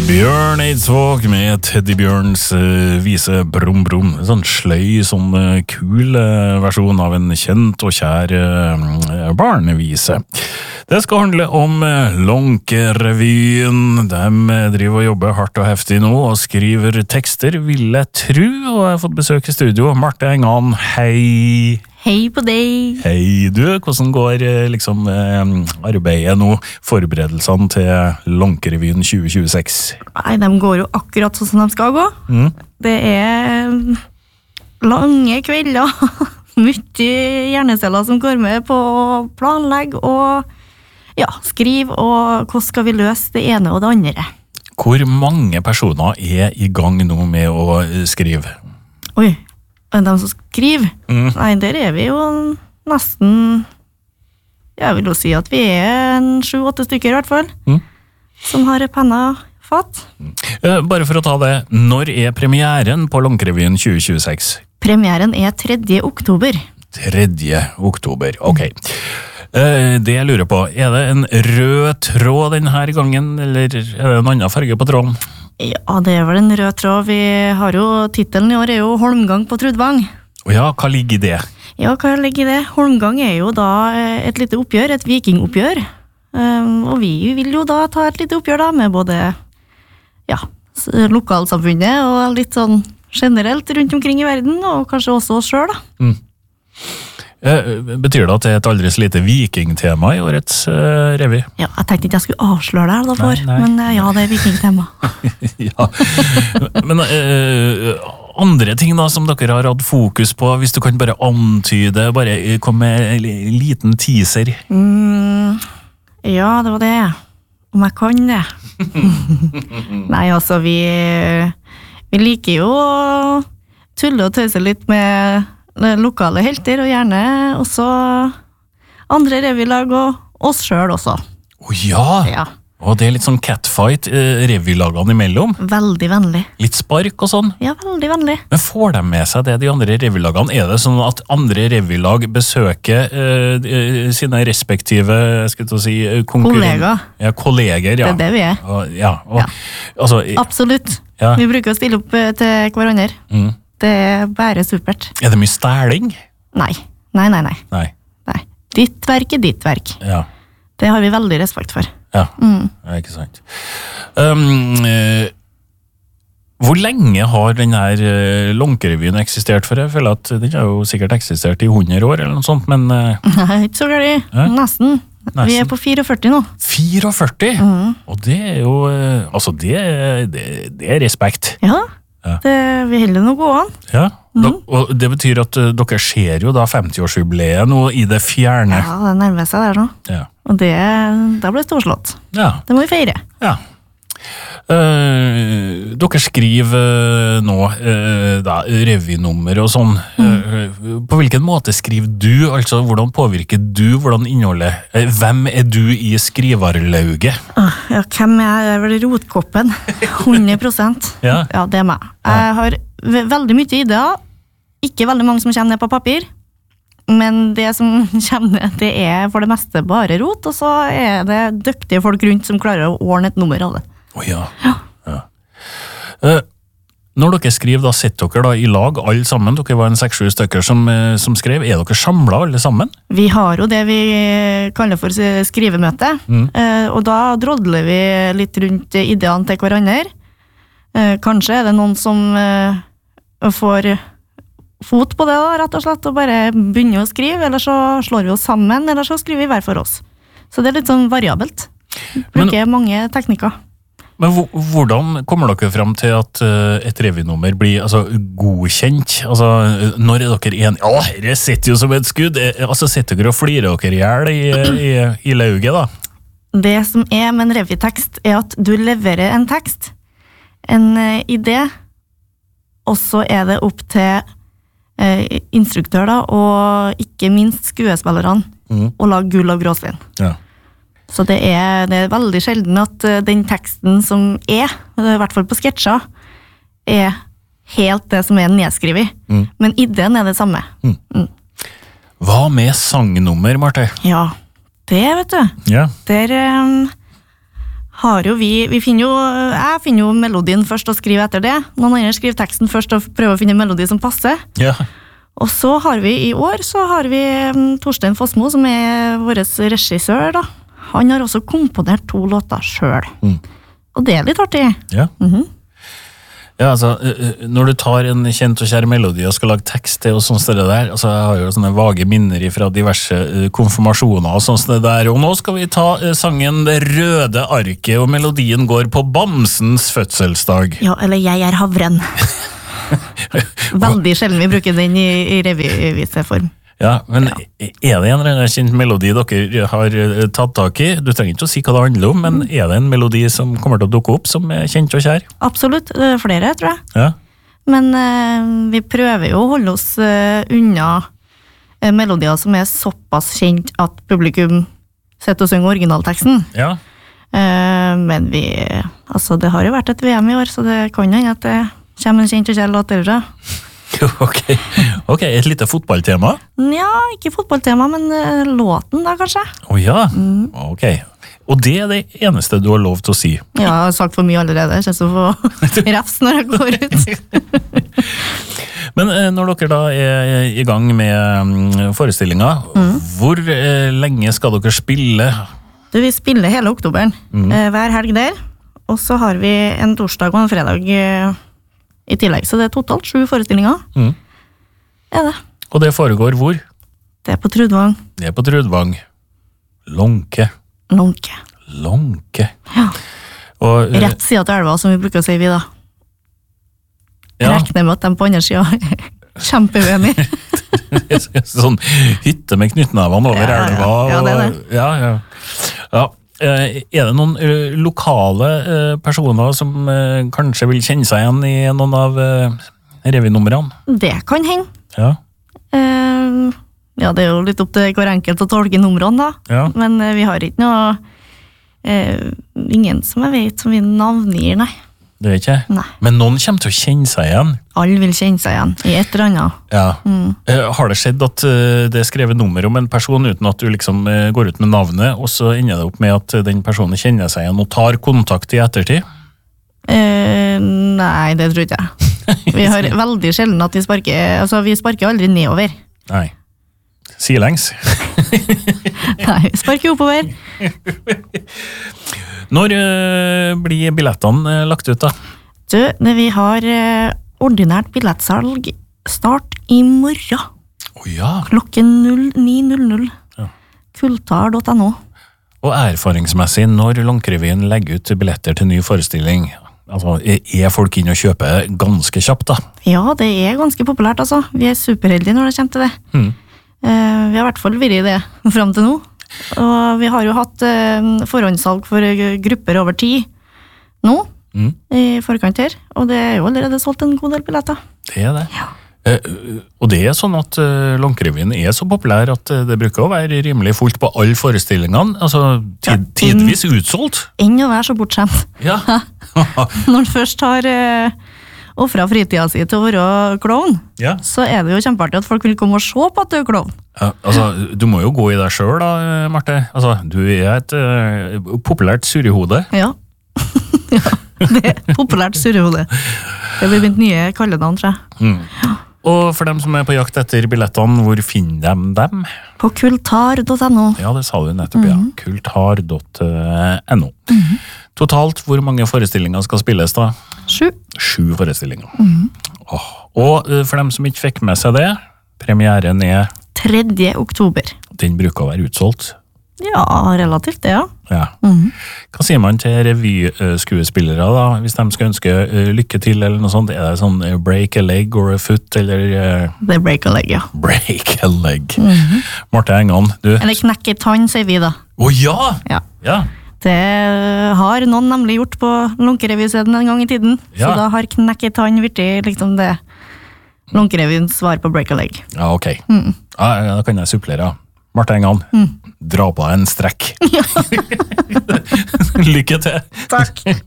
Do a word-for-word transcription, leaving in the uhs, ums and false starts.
Bjørn Eidsvåg med Teddy Bjørns uh, vise Brum Brum. Sånn sløy, sånn uh, kul uh, versjon av en kjent og kjær uh, barnevise. Det skal handle om uh, Lonkerevyen. De uh, driver og jobber hardt og heftig nå og skriver tekster, vil jeg tro, og jeg har fått besøk i studio. Marte Engan, hei! Hei på deg! Hei du, hvordan går liksom arbeidet nå, forberedelsene til Lonkerevyen tjue tjueseks? Nei, de går jo akkurat sånn som de skal gå. Mm. Det er lange kvelder, mye hjerneceller som går med på planlegg og ja, skriv, og hvordan skal vi løse det ene og det andre. Hvor mange personer er i gang nå med å skrive? Oi, de som skriver? Mm. Nei, der er vi jo nesten, jeg vil jo si at vi er en sju-åtte stykker i hvert fall, mm. som har penna fatt. Mm. Bare for å ta det, når er premieren på Lonkerevyen tjue tjueseks? Premieren er tredje oktober. tredje oktober, ok. Mm. Det jeg lurer på, er det en rød tråd denne gangen, eller er det en annen farge på tråden? Ja, det er vel en rød tråd. Vi har jo, titelen i år er jo Holmgang på Trudvang. Og ja, hva ligger i det? Ja, hva ligger i det? Holmgang er jo da et lite oppgjør, et vikingoppgjør. Um, og vi vil jo da ta et lite oppgjør da, med både ja, lokalsamfunnet og litt sånn generelt rundt omkring i verden, og kanskje også oss selv da. Mm. Betyr det at det er et aldri så lite vikingtema i årets uh, revy? Ja, jeg tenkte ikke jeg skulle avsløre det her da for, nei, nei. men uh, ja, det er vikingtema. Ja, men uh, andre ting da som dere har hatt fokus på, hvis du kan bare antyde, bare kom med en liten teaser. Mm, ja, det var det. Om jeg kan det. Nei, altså, vi, vi liker jo å tulle og tøyse litt med lokale helter, og gjerne også andre revylag og oss selv også. Å oh, ja. Ja! Og det er litt sånn catfight eh, revylagene imellom? Veldig vennlig. Litt spark og sånn? Ja, veldig vennlig. Men får de med seg det, de andre revylagene? Er det sånn at andre revylag besøker eh, sine respektive, skal jeg si, kollegaer? Ja, kolleger, ja. Det er det vi er. Og, ja, og, ja. Altså, absolutt. Ja. Vi bruker å stille opp til hverandre. Mm. Det er bare supert. Er det mye stæling? Nei. Nei, nei, nei. Nei. Nei. Ditt verk er ditt verk. Ja. Det har vi veldig respekt for. Ja, mm. det er ikke sant. Um, eh, hvor lenge har denne uh, Lonkerevyen eksistert for? Jeg føler at den har jo sikkert eksistert i hundre år eller noe sånt, men... Uh, Nei, ikke så galt. Eh? Nesten. Nesten. Vi er på fireogførti nå. fireogførti? Mm. Og det er jo... Uh, altså, det, det, det er respekt. Ja. Ja. Det, vi holder noe gå an. Ja, da, og det betyr at uh, dere ser jo da femtiårsjubileet nå i det fjerne. Ja, det nærmer seg der nå. Ja. Og det, da blir det storslått. Ja. Det må vi feire. Ja. Uh, dere skriver uh, nå uh, da, revynummer og sånn. Mm. Uh, på hvilken måte skriver du? Altså, hvordan påvirker du? Hvordan innholdet? Uh, hvem er du i skrivarlauget? Uh, ja, hvem er jeg? Vel rotkoppen? hundre prosent. Ja. Ja, det er meg. Jeg har veldig mye ideer. Ikke veldig mange som kommer ned på papir. Men det som kommer ned, det er for det meste bare rot, og så er det dyktige folk rundt som klarer å ordne et nummer av det. Å oh, ja. ja. ja. Uh, når dere skriver, da sitter dere da i lag alle sammen. Dere var en seks-sju stykker som, uh, som skrev. Er dere samlet alle sammen? Vi har jo det vi kaller for skrivemøte. Mm. Uh, og da drodler vi litt rundt ideene til hverandre. Uh, kanskje er det noen som uh, får fot på det da, rett og slett, og bare begynner å skrive, eller så slår vi oss sammen, eller så skriver vi hver for oss. Så det er litt sånn variabelt. Bruker Men, mange teknikker. Men hvordan kommer dere frem til at uh, et revynummer blir altså, godkjent? Altså, når er dere en... Ja, det sitter jo som et skudd. Altså, sitter dere og flirer dere ihjel i, i, i lauget, da? Det som er med en revytekst er at du leverer en tekst, en uh, idé, og så er det opp til uh, instruktør da, og ikke minst skuespillerne, mm. å lage gull av gråstein. Ja. Så det er, det er veldig sjelden at den teksten som er, i hvert fall på sketsjer, er helt det som er nedskrevet. Mm. Men ideen er det samme. Mm. Mm. Hva med sangnummer, Marte? Ja, det vet du. Ja. Der um, har jo vi, vi finner jo, jeg finner jo melodien først og skriver etter det. Noen andre skriver teksten først og prøver å finne en melodi som passer. Ja. Og så har vi i år, så har vi um, Torstein Fossmo, som er vår regissør da. Han har også komponert to låter selv. Mm. Og det er litt artig. Ja. Mhm. Ja, altså, når du tar en kjent og kjær melodi og skal lage tekst til og sånn sted der, altså jeg har jo sånne vage minner fra diverse konfirmasjoner og sånn sted der, og nå skal vi ta sangen Det røde arket, og melodien går på Bamsens fødselsdag. Ja, eller Jeg er havren. Veldig sjelden vi bruker den i, i revyviseform. Ja, men ja. Er det en eller annen kjent melodi dere har tatt tak i? Du trenger ikke å si hva det handler om, men er det en melodi som kommer til å dukke opp som er kjent og kjær? Absolutt, det er flere, tror jeg. Ja. Men eh, vi prøver jo å holde oss eh, unna eh, melodier som er såpass kjent at publikum setter og synger originalteksten. Ja. Eh, men vi, altså det har jo vært et V M i år, så det kan hende at det kommer en kjent og kjær låt derfra. Ok, ok, et lite fotballtema? Ja, ikke fotballtema, men uh, låten da, kanskje. Å ja, mm. ok. Og det er det eneste du har lov til å si? Ja, jeg har sagt for mye allerede, jeg kjenner så få refs når jeg går ut. Men uh, når dere da er i gang med um, forestillinger, mm. hvor uh, lenge skal dere spille? Du, vi spiller hele oktoberen, mm. uh, hver helg der, og så har vi en torsdag og en fredag uh, i tillegg, så det er totalt sju forestillinger. Mm. Er det. Og det foregår hvor? Det er på Trudvang. Det er på Trudvang. Lånke. Lånke. Lånke. Ja. Og, uh, Rett siden til elva, som vi bruker å si vi da. Ja. Rekner med at de på andre siden er kjempeuenige. Sånn hytte med knyttnevene over ja, elva. Ja, ja, det er det. Og, ja, ja. Ja. Er det noen lokale personer som kanskje vil kjenne seg igjen i noen av revynumrene? Det kan hende. Ja. Uh, ja, det er jo litt opp til hver enkelt å tolke numrene da. Ja. Men uh, vi har ikke noe uh, ingen som jeg vet som vi navngir, nei. Det er ikke? Nei. Men noen kommer til å kjenne seg igjen? Alle vil kjenne seg igjen, i et eller annet. Ja. Mm. Uh, har det skjedd at uh, det er skrevet nummer om en person uten at du liksom uh, går ut med navnet, og så ender det opp med at uh, den personen kjenner seg igjen og tar kontakt i ettertid? Uh, nei, det tror ikke jeg. Vi har veldig sjelden at vi sparker, altså vi sparker aldri nedover. Nei. Sidelengs. Nei, vi sparker oppover. Når uh, blir billettene uh, lagt ut da? Du, det vi har uh, ordinært billettsalg start i morgen. Oh, ja. Klokken ni null null. Ja. kultar punktum no. Og erfaringsmessig, når Lånkerevyen legger ut billetter til ny forestilling, altså, er folk inn og kjøper ganske kjapt da? Ja, det er ganske populært altså. Vi er superheldige når det kommer til det. Mm. Uh, vi har i hvert fall vært i det frem til nå. Og vi har jo hatt uh, forhåndssalg for grupper over ti nå, mm. i forkant her, og det er jo allerede solgt en god del billetter. Det er det. Ja. Uh, og det er sånn at uh, Lånkerevyen er så populær at uh, det bruker å være rimelig fullt på alle forestillingene, altså tid, tidvis utsolgt. Enn å være så bortskjemt. Ja. Når man først har uh, offret fritida si til å være klovn, ja. Så er det jo kjempeartig at folk vil komme og se på at du er klovn. Ja, altså, du må jo gå i deg selv da, Marte. Altså, du er et uh, populært surrehode. Ja. Ja, det er populært surrehode. Det blir mitt nye kallenavn, tror jeg. Mm. Ja. Og for dem som er på jakt etter billettene, hvor finner de dem? På kultar punktum no. Ja, det sa du nettopp, mm. ja. kultar punktum no. Mm. Totalt, hvor mange forestillinger skal spilles da? Sju. Sju forestillinger. Mm. Oh. Og for dem som ikke fikk med seg det, premieren er tredje oktober. Den bruker å være utsolgt. Ja, relativt det, ja. Ja. Mm. Hva sier man til revyskuespillere da, hvis de skal ønske uh, lykke til eller noe sånt? Er det sånn uh, break a leg or a foot, eller? Uh, det er break a leg, ja. Break a leg. Mm-hmm. Marte Engan, du? Eller knekke i tann, sier vi da. Å oh, ja! Ja. Ja. Det har noen nemlig gjort på Lånkerevyscenen en gang i tiden, ja. Så da har knekke i tann virkelig liksom det Lånkerevyens svar på break a leg. Ja, ok. Mm. Ja, da kan jeg supplere, ja. Marte Engan, mm. dra på en strekk. Ja. Lykke til. Takk.